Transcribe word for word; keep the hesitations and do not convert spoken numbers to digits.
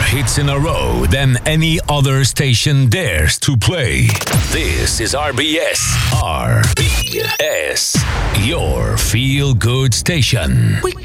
hits in a row than any other station dares to play. This is R B S. R B S, your feel-good station. We